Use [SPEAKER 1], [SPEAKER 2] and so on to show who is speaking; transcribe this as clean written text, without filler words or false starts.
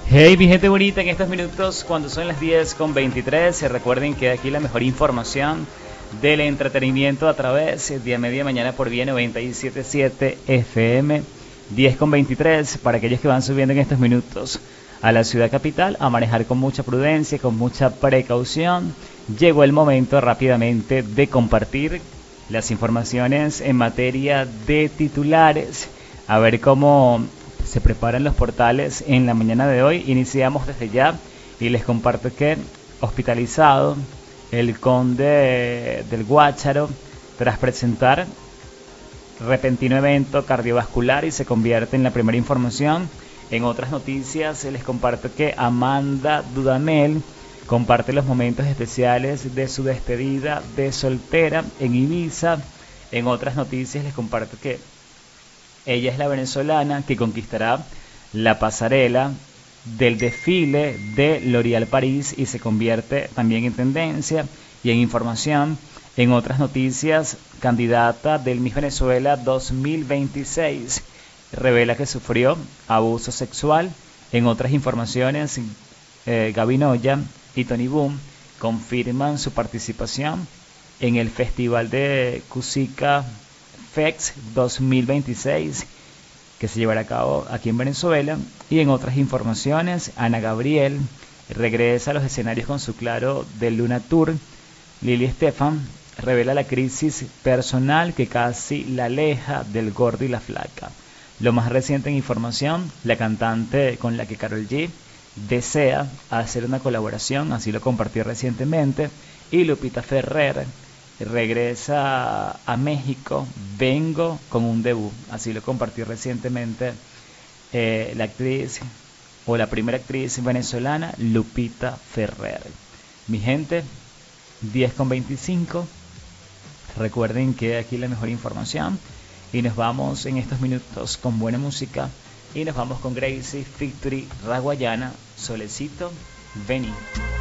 [SPEAKER 1] Hey, mi gente bonita, en estos minutos, cuando son las 10:23, se recuerden que aquí la mejor información del entretenimiento a través de A Media Mañana por Vía 97.7 FM. 10:23, para aquellos que van subiendo en estos minutos a la ciudad capital, a manejar con mucha prudencia, con mucha precaución. Llegó el momento rápidamente de compartir las informaciones en materia de titulares. A ver cómo se preparan los portales en la mañana de hoy. Iniciamos desde ya y les comparto que hospitalizado el conde del Guácharo tras presentar repentino evento cardiovascular y se convierte en la primera información. En otras noticias les comparto que Amanda Dudamel comparte los momentos especiales de su despedida de soltera en Ibiza. En otras noticias les comparto que ella es la venezolana que conquistará la pasarela del desfile de L'Oréal París y se convierte también en tendencia y en información. En otras noticias, candidata del Miss Venezuela 2026 revela que sufrió abuso sexual. En otras informaciones, Gaby Noya y Tony Boom confirman su participación en el Festival de Cusica Fex 2026 que se llevará a cabo aquí en Venezuela. Y en otras informaciones, Ana Gabriel regresa a los escenarios con su Claro de Luna Tour. Lili Estefan revela la crisis personal que casi la aleja del gordo y la flaca. Lo más reciente en información, la cantante con la que Karol G desea hacer una colaboración, así lo compartió recientemente. Y Lupita Ferrer regresa a México, vengo con un debut, así lo compartió recientemente la actriz o la primera actriz venezolana, Lupita Ferrer. Mi gente, 10:25, recuerden que aquí la mejor información y nos vamos en estos minutos con buena música y nos vamos con Gracie, Victory, Raguayana, Solecito, Vení.